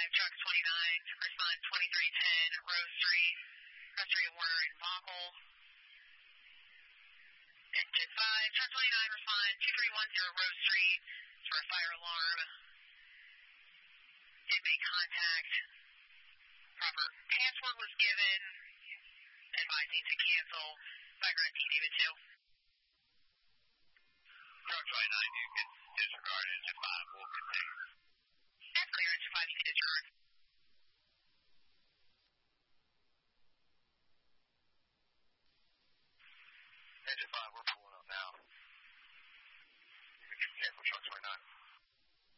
Truck 29, respond 2310, Rose Street, Frustrated Warner and Bockel. Engine 5, Truck 29, respond 2310, Rose Street, for a fire alarm. Did make contact. Proper password was given, advising to cancel. Background T, David 2. Truck 29, you can disregard engine 5, we'll continue. That's clear, engine 5, you can disregard. Engine 5, we're pulling up now. You can cancel truck 29.